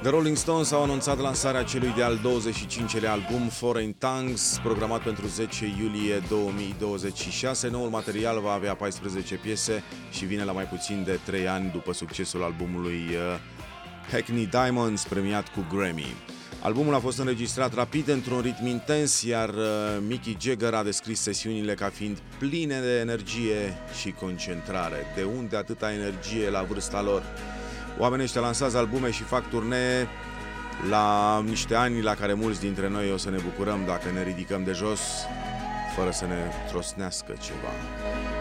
The Rolling Stones au anunțat lansarea celui de-al 25-lea album Foreign Tongues, programat pentru 10 iulie 2026. Noul material va avea 14 piese și vine la mai puțin de 3 ani după succesul albumului Hackney Diamonds, premiat cu Grammy. Albumul a fost înregistrat rapid, într-un ritm intens, iar Mick Jagger a descris sesiunile ca fiind pline de energie și concentrare. De unde atâta energie la vârsta lor? Oamenii ăștia lansează albume și fac turnee la niște ani la care mulți dintre noi o să ne bucurăm dacă ne ridicăm de jos fără să ne trosnească ceva.